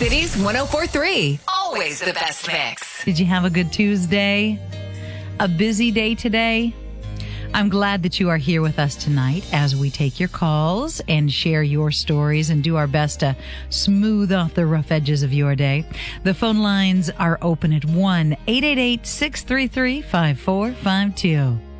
City's 104.3. Always the best mix. Did you have a good Tuesday? A busy day today? I'm glad that you are here with us tonight as we take your calls and share your stories and do our best to smooth off the rough edges of your day. The phone lines are open at 1-888-633-5452.